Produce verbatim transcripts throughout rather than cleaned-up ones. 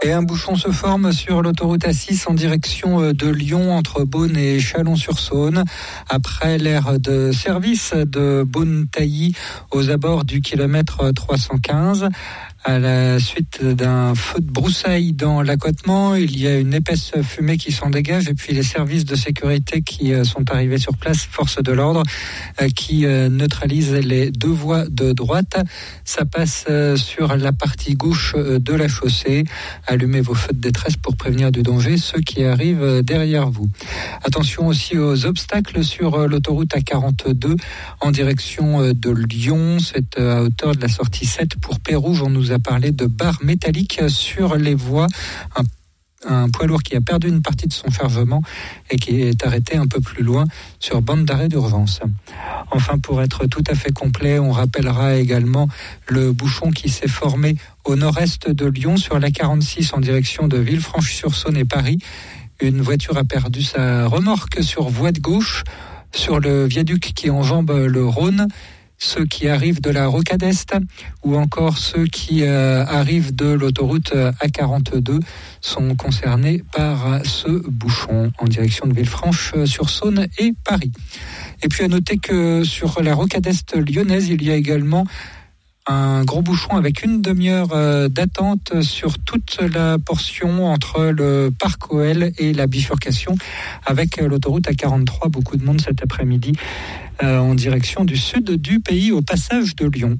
Et un bouchon se forme sur l'autoroute A six en direction de Lyon entre Beaune et Chalon-sur-Saône. Après l'aire de service de Beaune-Tailly aux abords du kilomètre trois cent quinze. À la suite d'un feu de broussailles dans l'accotement, il y a une épaisse fumée qui s'en dégage et puis les services de sécurité qui sont arrivés sur place, force de l'ordre, qui neutralisent les deux voies de droite. Ça passe sur la partie gauche de la chaussée. Allumez vos feux de détresse pour prévenir du danger ceux qui arrivent derrière vous. Attention aussi aux obstacles sur l'autoroute A quarante-deux en direction de Lyon. C'est à hauteur de la sortie sept pour Pérouge. On nous a parlé de barres métalliques sur les voies. Un, un poids lourd qui a perdu une partie de son chargement et qui est arrêté un peu plus loin sur bande d'arrêt d'urgence. Enfin, pour être tout à fait complet, on rappellera également le bouchon qui s'est formé au nord-est de Lyon sur la quarante-six en direction de Villefranche-sur-Saône et Paris. Une voiture a perdu sa remorque sur voie de gauche sur le viaduc qui enjambe le Rhône. Ceux qui arrivent de la Rocade Est ou encore ceux qui euh, arrivent de l'autoroute A quarante-deux sont concernés par ce bouchon en direction de Villefranche-sur-Saône et Paris. Et puis à noter que sur la Rocade Est lyonnaise, il y a également un gros bouchon avec une demi-heure d'attente sur toute la portion entre le parc O L et la bifurcation avec l'autoroute A quarante-trois. Beaucoup de monde cet après-midi euh, en direction du sud du pays au passage de Lyon.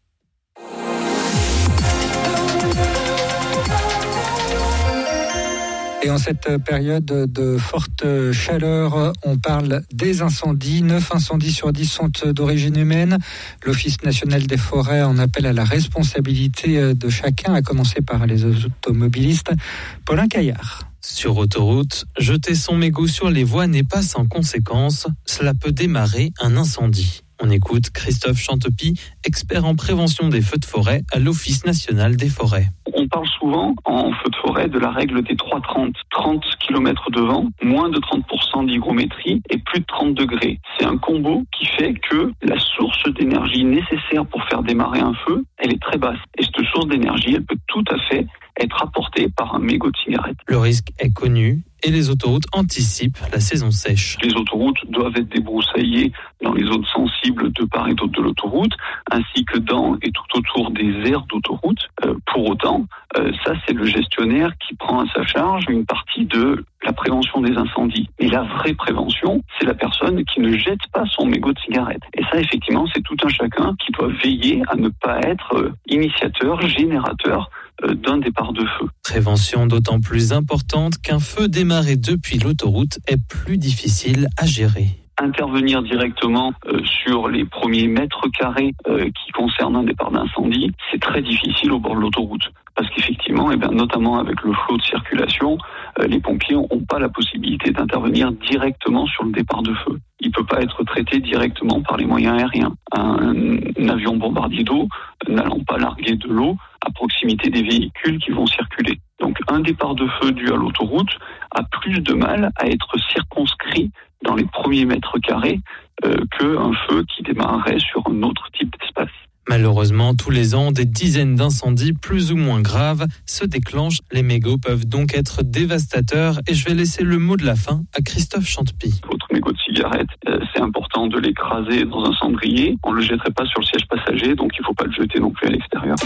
Et en cette période de forte chaleur, on parle des incendies. neuf incendies sur dix sont d'origine humaine. L'Office national des forêts en appelle à la responsabilité de chacun, à commencer par les automobilistes. Paulin Caillard. Sur autoroute, jeter son mégot sur les voies n'est pas sans conséquence. Cela peut démarrer un incendie. On écoute Christophe Chantepie, expert en prévention des feux de forêt à l'Office national des forêts. On parle souvent en feu de forêt de la règle des trois trente. trente kilomètres de vent, moins de trente pour cent d'hygrométrie et plus de trente degrés. C'est un combo qui fait que la source d'énergie nécessaire pour faire démarrer un feu, elle est très basse. Et cette source d'énergie, elle peut tout à fait être apportée par un mégot de cigarette. Le risque est connu et les autoroutes anticipent la saison sèche. Les autoroutes doivent être débroussaillées dans les zones sensibles de part et d'autre de l'autoroute, ainsi que dans et tout autour des aires d'autoroute. Euh, pour autant, euh, ça c'est le gestionnaire qui prend à sa charge une partie de la prévention des incendies. Et la vraie prévention, c'est la personne qui ne jette pas son mégot de cigarette. Et ça, effectivement, c'est tout un chacun qui doit veiller à ne pas être euh, initiateur, générateur d'un départ de feu. Prévention d'autant plus importante qu'un feu démarré depuis l'autoroute est plus difficile à gérer. Intervenir directement euh, sur les premiers mètres carrés euh, qui concernent un départ d'incendie, c'est très difficile au bord de l'autoroute. Parce qu'effectivement, eh bien, notamment avec le flot de circulation, euh, les pompiers n'ont pas la possibilité d'intervenir directement sur le départ de feu. Il ne peut pas être traité directement par les moyens aériens. Un, un avion bombardier d'eau n'allant pas larguer de l'eau à proximité des véhicules qui vont circuler. Donc un départ de feu dû à l'autoroute a plus de mal à être circonscrit dans les premiers mètres carrés euh, qu'un feu qui démarrerait sur un autre type d'espace. Malheureusement, tous les ans, des dizaines d'incendies plus ou moins graves se déclenchent. Les mégots peuvent donc être dévastateurs et je vais laisser le mot de la fin à Christophe Chantepie. Votre mégot de cigarette, euh, c'est important de l'écraser dans un cendrier. On ne le jetterait pas sur le siège passager, donc il ne faut pas le jeter non plus à l'extérieur.